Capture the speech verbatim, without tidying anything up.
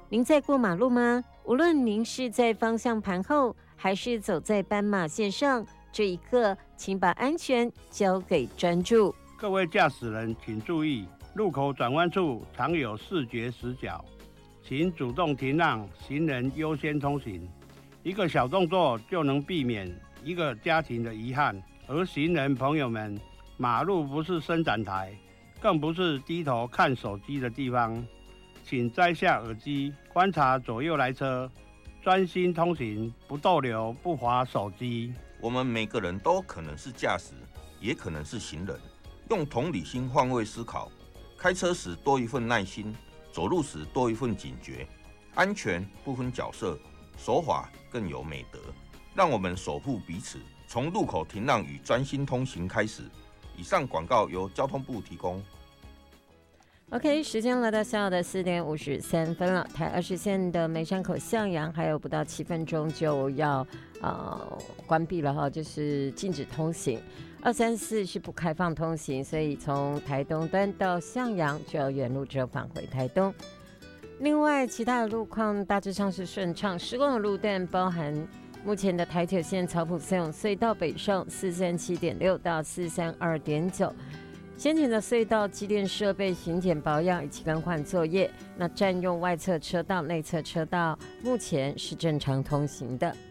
您在过马路吗？无论您是在方向盘后，还是走在斑马线上，这一刻，请把安全交给专注。 各位驾驶人请注意，路口转弯处常有视觉死角，请主动停让，行人优先通行。一个小动作就能避免一个家庭的遗憾。而行人朋友们，马路不是伸展台，更不是低头看手机的地方，请摘下耳机，观察左右来车，专心通行，不逗留，不滑手机。 我们每个人都可能是驾驶，也可能是行人。用同理心换位思考，开车时多一份耐心，走路时多一份警觉。安全不分角色，守法更有美德。让我们守护彼此，从路口停让与专心通行开始。以上广告由交通部提供。 OK， 时间来到下午的四点五十三分了。台二十线的梅山口向阳还有不到七分钟就要呃关闭了哈，就是禁止通行。二三四是不开放通行，所以从台东端到向阳就要原路折返回台东。另外，其他的路况大致上是顺畅，施工的路段包含目前的台九线草埔森永隧道北上四三七点六到四三二点九。先前的隧道机电设备巡检保养以及更换作业，那占用外侧车道、内侧车道目前是正常通行的。